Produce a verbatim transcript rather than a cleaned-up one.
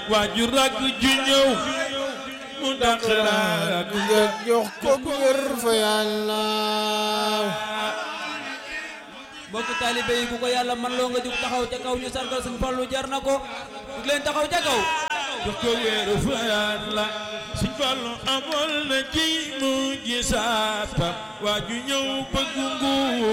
waaju rakk ju ñëw mu daqaraat nga jox ko wér fa yàlla mbokk taalibe yi bu ko yàlla man loo nga jug taxaw ca kaw ñu sargal Sëñ Fallu jar na ko jug leen taxaw ca kaw jox ko wér fa yàlla Sëñ Fallu amoon na ci mu gisaatam waaju ñëw bëgg nguur